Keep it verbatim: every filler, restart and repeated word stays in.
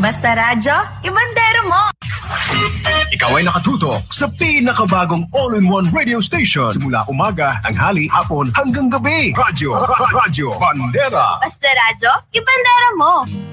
Basta radyo, ibandero mo! Ikaw ay nakatutok sa pinakabagong all-in-one radio station. Simula umaga, tanghali, hapon, hanggang gabi. Radyo, radyo, Bandera. Basta radyo, ibandero mo!